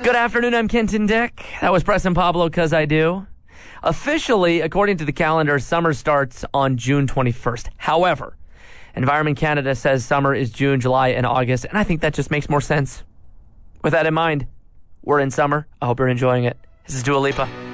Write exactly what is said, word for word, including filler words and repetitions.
Good afternoon, I'm Kenton Dick. That was Preston Pablo, 'Cause I Do. Officially, according to the calendar, summer starts on June twenty-first. However, Environment Canada says summer is June, July, and August, and I think that just makes more sense. With that in mind, we're in summer. I hope you're enjoying it. This is Dua Lipa.